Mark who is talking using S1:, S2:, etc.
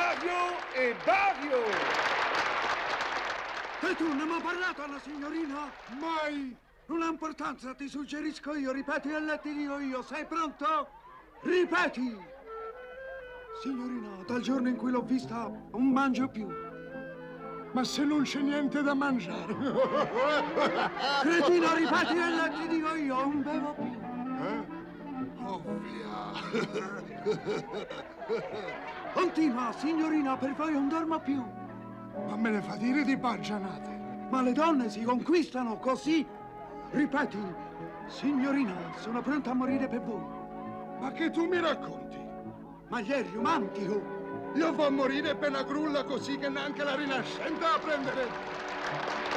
S1: Mario e Mario!
S2: E tu ne hai parlato alla signorina?
S3: Mai!
S2: Non ha importanza, ti suggerisco io, ripeti e ti dico io, sei pronto? Ripeti! Signorina, dal giorno in cui l'ho vista non mangio più.
S3: Ma se non c'è niente da mangiare.
S2: Cretino, ripeti e ti dico io, non bevo più. Continua, signorina, per voi non dormo più.
S3: Ma me ne fa dire di baggianate.
S2: Ma le donne si conquistano così. Ripeti, signorina, sono pronta a morire per voi.
S3: Ma che tu mi racconti?
S2: Ma gli è romantico.
S3: Io vo' morire per una grulla così che neanche la rinascente a prendere.